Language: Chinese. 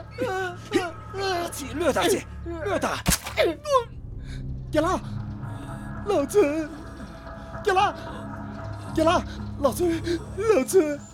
大气，略大些，略大。 给了，老村，给了，给了，老村，老村。